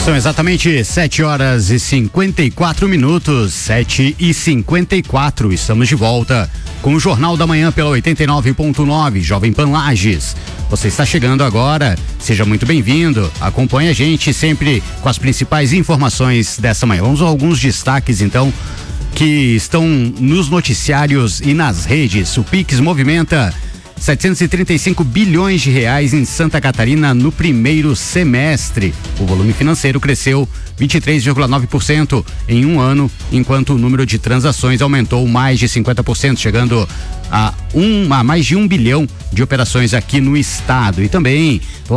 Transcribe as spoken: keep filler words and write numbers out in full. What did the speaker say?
São exatamente sete horas e cinquenta e quatro minutos, sete e cinquenta e quatro. Estamos de volta com o Jornal da Manhã pela oitenta e nove ponto nove, Jovem Pan Lages. Você está chegando agora, seja muito bem-vindo. Acompanhe a gente sempre com as principais informações dessa manhã. Vamos a alguns destaques, então, que estão nos noticiários e nas redes. O Pix movimenta setecentos e trinta e cinco bilhões de reais em Santa Catarina no primeiro semestre. O volume financeiro cresceu vinte e três vírgula nove por cento em um ano, enquanto o número de transações aumentou mais de cinquenta por cento, chegando a, um, a mais de um bilhão de operações aqui no estado. E também